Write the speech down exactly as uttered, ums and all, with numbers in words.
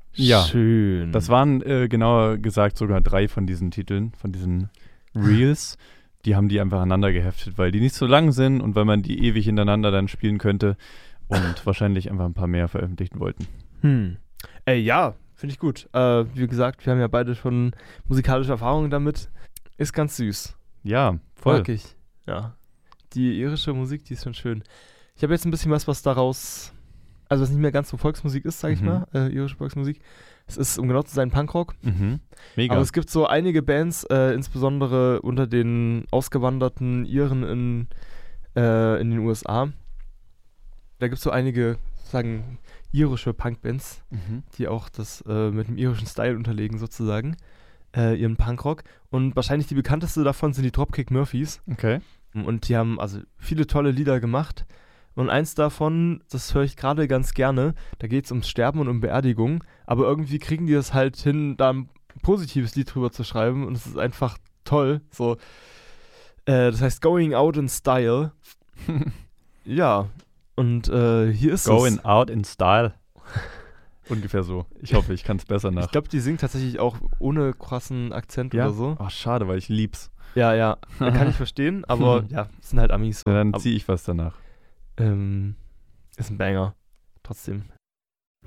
Ja, schön. Das waren äh, genauer gesagt sogar drei von diesen Titeln, von diesen Reels. Die haben die einfach aneinander geheftet, weil die nicht so lang sind und weil man die ewig hintereinander dann spielen könnte und wahrscheinlich einfach ein paar mehr veröffentlichen wollten. Hm. Ey, ja, finde ich gut. Äh, wie gesagt, wir haben ja beide schon musikalische Erfahrungen damit. Ist ganz süß. Ja, voll. Mag ich. Ja. Die irische Musik, die ist schon schön. Ich habe jetzt ein bisschen was, was daraus, also was nicht mehr ganz so Volksmusik ist, sage ich Mhm. mal, äh, irische Volksmusik. Es ist, um genau zu sein, Punkrock. Mhm. Mega. Aber es gibt so einige Bands, äh, insbesondere unter den ausgewanderten Iren in, äh, in den U S A. Da gibt es so einige, sagen, irische Punkbands, Mhm. die auch das äh, mit dem irischen Style unterlegen, sozusagen, äh, ihren Punkrock. Und wahrscheinlich die bekannteste davon sind die Dropkick Murphys. Okay. Und die haben also viele tolle Lieder gemacht. Und eins davon, das höre ich gerade ganz gerne, da geht es ums Sterben und um Beerdigung. Aber irgendwie kriegen die es halt hin, da ein positives Lied drüber zu schreiben. Und es ist einfach toll. So, äh, das heißt Going Out in Style. Ja, und äh, hier ist Going es. out in style. Ungefähr so. Ich hoffe, ich kann es besser nach. Ich glaube, die singt tatsächlich auch ohne krassen Akzent ja? oder so. Oh, schade, weil ich lieb's. Ja, ja, kann ich verstehen, aber ja, es sind halt Amis. Ja, dann Ab- ziehe ich was danach. Ähm, ist ein Banger. Trotzdem